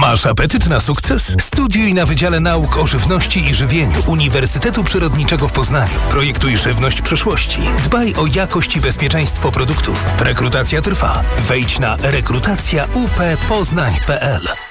Masz apetyt na sukces? Studiuj na Wydziale Nauk o Żywności i Żywieniu Uniwersytetu Przyrodniczego w Poznaniu. Projektuj żywność przyszłości. Dbaj o jakość i bezpieczeństwo produktów. Rekrutacja trwa. Wejdź na rekrutacjaup-poznań.pl.